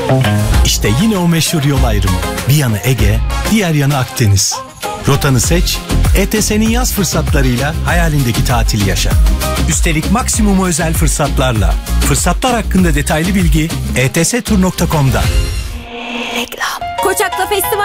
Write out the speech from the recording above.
İşte yine o meşhur yol ayrımı. Bir yanı Ege, diğer yanı Akdeniz. Rotanı seç, ETS'nin yaz fırsatlarıyla hayalindeki tatili yaşa. Üstelik maksimum özel fırsatlarla. Fırsatlar hakkında detaylı bilgi etstur.com'da. Reklam. Koçak'ta festival